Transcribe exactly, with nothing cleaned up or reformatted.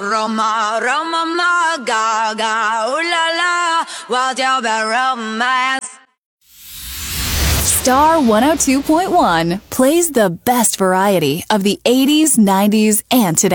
Roma, Roma, ma, Gaga, ooh la la, what's your bad romance? Star one oh two point one plays the best variety of the eighties, nineties, and today.